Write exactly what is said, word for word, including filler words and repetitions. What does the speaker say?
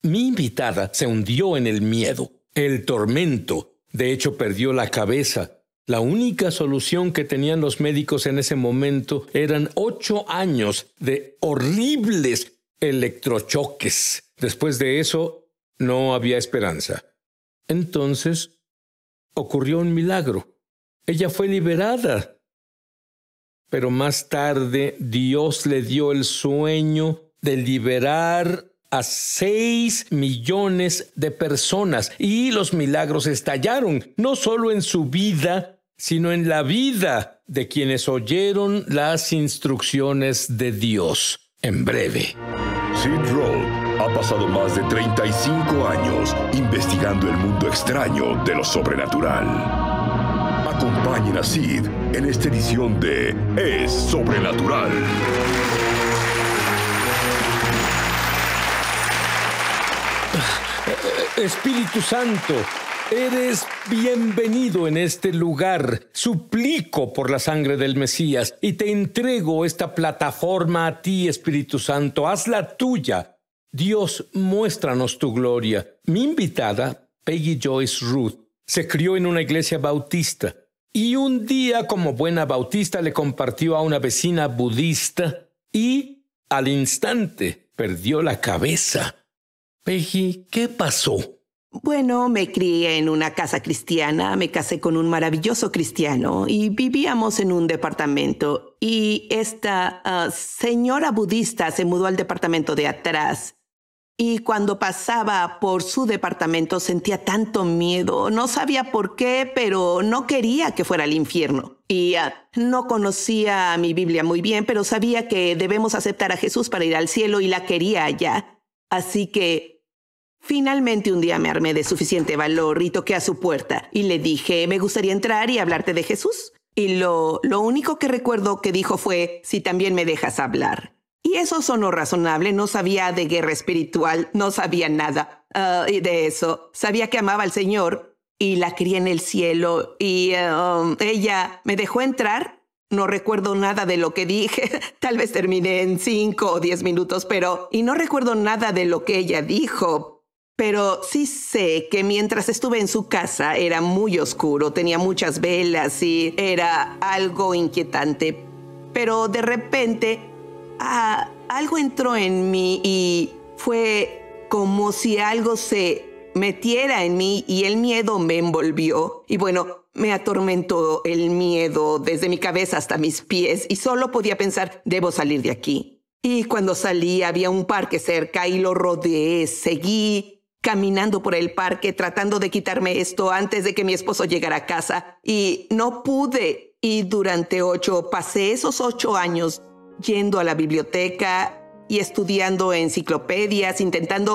Mi invitada se hundió en el miedo, el tormento. De hecho, perdió la cabeza. La única solución que tenían los médicos en ese momento eran ocho años de horribles electrochoques. Después de eso, no había esperanza. Entonces, ocurrió un milagro. Ella fue liberada. Pero más tarde, Dios le dio el sueño de liberar a seis millones de personas. Y los milagros estallaron, no solo en su vida, sino en la vida de quienes oyeron las instrucciones de Dios. En breve. Sid Roth ha pasado más de treinta y cinco años investigando el mundo extraño de lo sobrenatural. Acompañen a Sid en esta edición de Es Sobrenatural. Espíritu Santo, eres bienvenido en este lugar. Suplico por la sangre del Mesías y te entrego esta plataforma a ti, Espíritu Santo. Hazla tuya. Dios, muéstranos tu gloria. Mi invitada, Peggy Joyce Ruth, se crió en una iglesia bautista y un día, como buena bautista, le compartió a una vecina budista y, al instante, perdió la cabeza. Peggy, ¿qué pasó? Bueno, me crié en una casa cristiana, me casé con un maravilloso cristiano y vivíamos en un departamento. Y esta uh, señora budista se mudó al departamento de atrás. Y cuando pasaba por su departamento sentía tanto miedo. No sabía por qué, pero no quería que fuera al infierno. Y uh, no conocía mi Biblia muy bien, pero sabía que debemos aceptar a Jesús para ir al cielo y la quería allá. Así que finalmente un día me armé de suficiente valor y toqué a su puerta. Y le dije, me gustaría entrar y hablarte de Jesús. Y lo, lo único que recuerdo que dijo fue, si también me dejas hablar. Y eso sonó razonable. No sabía de guerra espiritual, no sabía nada uh, de eso. Sabía que amaba al Señor y la quería en el cielo. Y uh, ella me dejó entrar. No recuerdo nada de lo que dije. Tal vez terminé en cinco o diez minutos, pero... Y no recuerdo nada de lo que ella dijo. Pero sí sé que mientras estuve en su casa era muy oscuro. Tenía muchas velas y era algo inquietante. Pero de repente... Ah, algo entró en mí y fue como si algo se metiera en mí y el miedo me envolvió. Y bueno, me atormentó el miedo desde mi cabeza hasta mis pies y solo podía pensar, debo salir de aquí. Y cuando salí había un parque cerca y lo rodeé. Seguí caminando por el parque tratando de quitarme esto antes de que mi esposo llegara a casa. Y no pude. Y durante ocho, pasé esos ocho años yendo a la biblioteca y estudiando enciclopedias, intentando